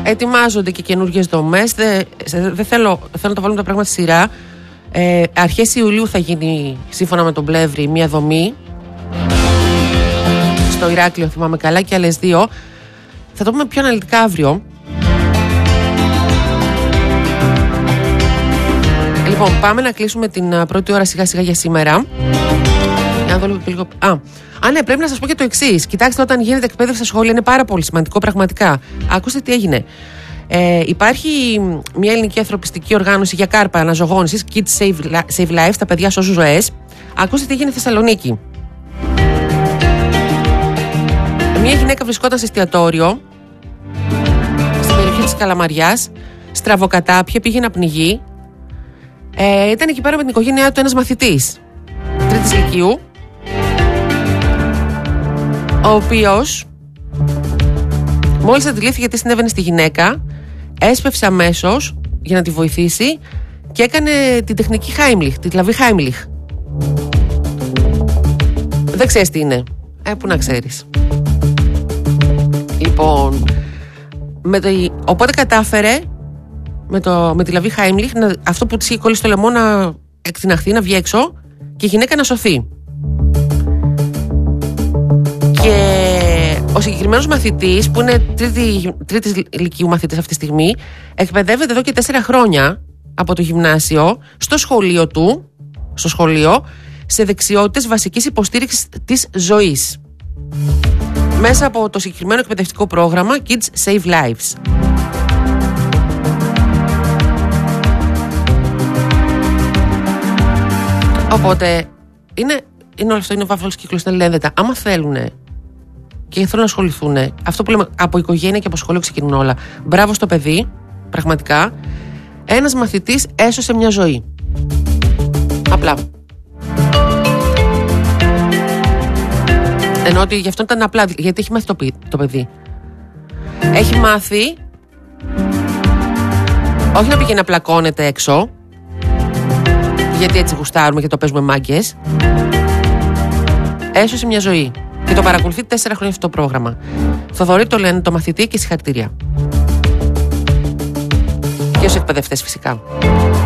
Ετοιμάζονται και καινούργιες δομές. Δεν θέλω να τα βάλουμε τα πράγματα στη σειρά. Αρχές Ιουλίου θα γίνει, σύμφωνα με τον Πλεύρη, μια δομή στο Ηράκλειο, θυμάμαι καλά, και άλλες 2. Θα το πούμε πιο αναλυτικά αύριο. Λοιπόν, πάμε να κλείσουμε την πρώτη ώρα σιγά σιγά για σήμερα. Για να δω λίγο. Ναι, πρέπει να σας πω και το εξής. Κοιτάξτε, όταν γίνεται εκπαίδευση στα σχόλια είναι πάρα πολύ σημαντικό, πραγματικά. Ακούστε τι έγινε. Υπάρχει μια ελληνική ανθρωπιστική οργάνωση για κάρπα αναζωογόνησης, Kids Save Lives, τα παιδιά σώζουν ζωές. Ακούστε τι έγινε στη Θεσσαλονίκη. Μια γυναίκα βρισκόταν σε εστιατόριο στην περιοχή της Καλαμαριάς, στραβοκατάπιε, πήγε να πνιγεί. Ήταν εκεί πέρα με την οικογένειά του ένας μαθητής τρίτης λυκείου, ο οποίος μόλις αντιλήφθηκε τι συνέβαινε στη γυναίκα, έσπευσε αμέσως για να τη βοηθήσει και έκανε την τεχνική Heimlich, τη λαβή Heimlich. Δεν ξέρεις τι είναι. Πού να ξέρεις. Λοιπόν, οπότε κατάφερε με τη λαβή Heimlich, αυτό που της είχε κολλήσει στο λαιμό, να εκτιναχθεί, να βγει έξω και η γυναίκα να σωθεί. Και ο συγκεκριμένος μαθητής, που είναι τρίτης λυκείου μαθητής αυτή τη στιγμή, εκπαιδεύεται εδώ και 4 χρόνια από το γυμνάσιο στο σχολείο σε δεξιότητες βασικής υποστήριξης της ζωής, μέσα από το συγκεκριμένο εκπαιδευτικό πρόγραμμα Kids Save Lives. Οπότε είναι όλο αυτό, είναι ο βάφλος κύκλος, είναι λένδετα. Άμα θέλουν και θέλουν να ασχοληθούν, αυτό που λέμε, από οικογένεια και από σχολείο ξεκινούν όλα. Μπράβο στο παιδί, πραγματικά. Ένας μαθητής έσωσε μια ζωή. Απλά. Ενώ ότι γι' αυτό ήταν απλά, γιατί έχει μάθει το παιδί. Έχει μάθει όχι να πηγαίνει να πλακώνεται έξω, γιατί έτσι γουστάρουμε και το παίζουμε μάγκες. Έσωσε μια ζωή. Και το παρακολουθεί 4 χρόνια αυτό το πρόγραμμα. Θοδωρή το λένε το μαθητή, και συγχαρητήρια. Και στους εκπαιδευτές φυσικά.